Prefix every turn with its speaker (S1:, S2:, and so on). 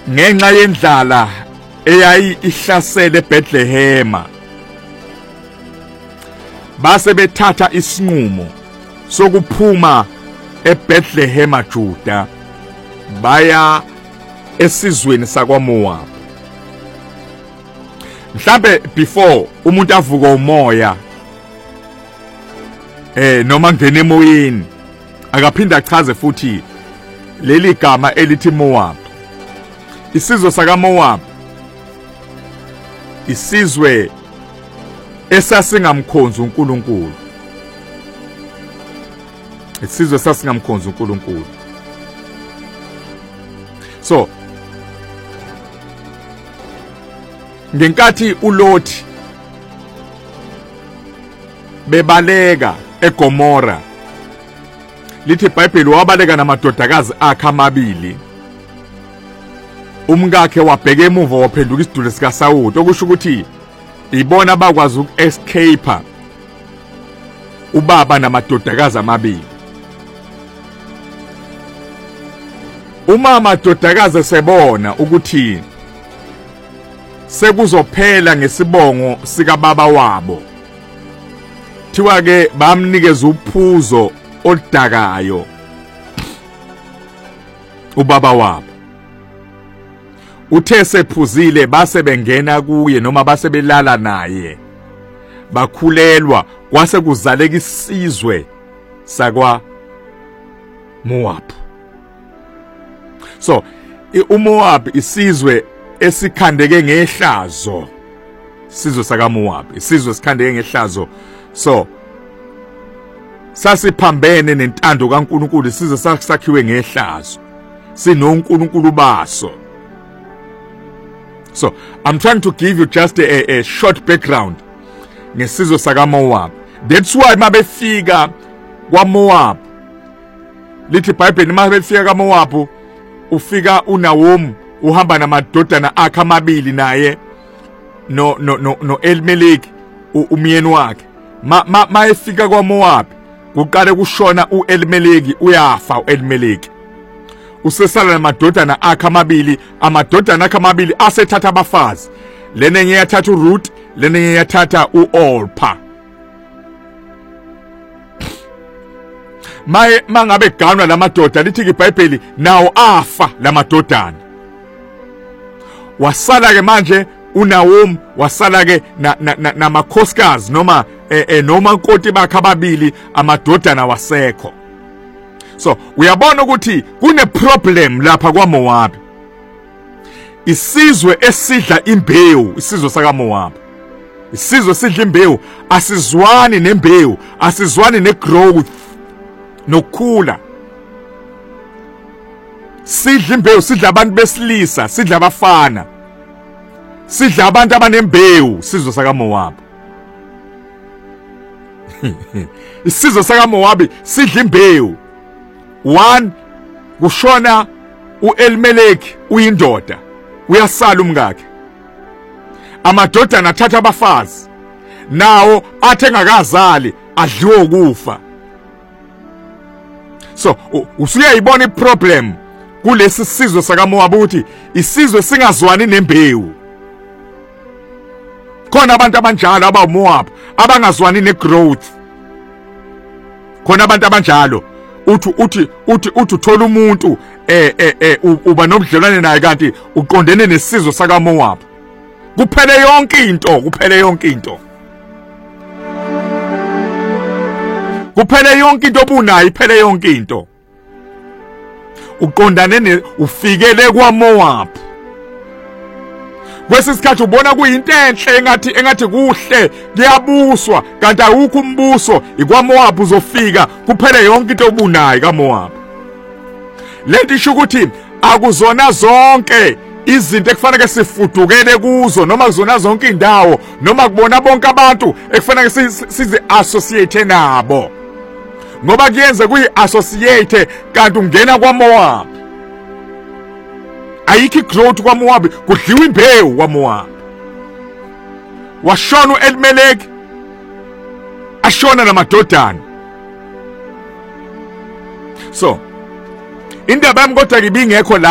S1: ngenxa yendlala eyayi ihlasele eBethlehem base bethatha isinqumo sokuphuma eBethlehem Juda baya esizweni sakwaMoab. Mhlambe before umuntu avuka umoya noma ngene emoyeni akaphinda achaze futhi leli gama elithi Moab. Isizwe sakaMoab isizwe esasingamkhonzi uNkulunkulu. Isizwe sasingamkhonzi uNkulunkulu. So ngenkathi uLothi bebaleka eGomora, lithi iBhayibheli wabaleka namadodakazi akhe amabili, umkakhe wabheka emuva waphenduka isidule sikaSawuli, okusho ukuthi ibona bakwazi uku-escape ubaba namadodakazi amabili. Uma amadodakazi sebona ukuthi sekuzophela ngesibongo sika baba wabo, thiwa ke bamnikeza uphuzo oludakayo ubaba wabo. Uthe sephuzile base bengena kuye noma base belala naye, bakhulelwa kwase kuzaleka isizwe sakwa Moab. So uMoab isizwe esikhandeke ngehlazo, isizwe sakaMoab isizwe esikhandeke ngehlazo. So sasiphambene nentando kaNkulunkulu, isizwe sakhiwe ngehlazo, sinoNkulunkulu baso. So I'm trying to give you just a short background ngesizwe sakaMoab. That's why mabefika kwaMoab, lithi iBhayibheli mabefika kwaMoab ufika uNawomi uhamba namadodana akhe amabili naye no Elimeleki umyeni wakhe. Mayefika kwaMoab kuqale kushona uElimeleki, uyafa uElimeleki. Usesala namadodana akhe amabili, amadodana akhe amabili asethatha abafazi. Lene ngiyathatha uRuth, lene ngiyathatha uOrpa. Mangabe ganwa lamadoda, lithi iBhayibheli nawo afa lamadodana. Wasala ke manje uNawomi, wasala ke namakhosikazi noma noma nkoti bakhe ababili, amadodana wasekho. So uyabona ukuthi kune problem lapha kwaMoab. Isizwe esidla imbewu, isizwe sakaMoab. Isizwe sidla imbewu, asizwani nembewu, asizwani negrowth nokukhula. Sidla imbewu, sidla abantu besilisa, sidla abafana, sidla abantu abanembewu, isizwe sakaMoab. Isizwe sakaMoab sidla imbewu. One, kushona uElimeleki uyindoda, uyasala umkakhe. Amadodana athatha abafazi, nawo athe ngakazali adliwe ukufa. So usuyayibona iproblem kulesi sizwe sakaMoab ukuthi isizwe singazwani nembewu. Khona abantu abanjalo abaMoab abangazwani negrowth. Khona abantu abanjalo uthi uthola umuntu uba nobudlelwane naye kanti uqondene nesizwe sakaMoab. Kuphele yonke into, kuphele yonke into. Kuphele yonke into obunayo, iphele yonke into. Uqondane ufikele kwaMoab. Kwesisikhathi ubona kuyinto enhle engathi kuhle kuyabuswa, kanti awukho umbuso, ikwaMoab uzofika kuphele yonke into obunayo kaMoab. Lento isho ukuthi akuzona zonke izinto ekufanele sifudukele kuzo, noma kuzona zonke indawo, noma kubona bonke abantu ekufanele size associate nabo. Ngoba kuyenze kuyi-associate kanti ungena kwaMoab. Ayikho growth kwaMoab, kudliwa imbewu kwaMoab. Washona uElimeleki, ashona namadodana. So indaba yami kodwa ibingekho la